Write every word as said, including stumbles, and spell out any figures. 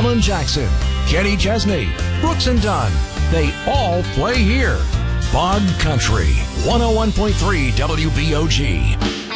Alan Jackson, Kenny Chesney, Brooks and Dunn. They all play here. Bog Country, one oh one point three W B O G.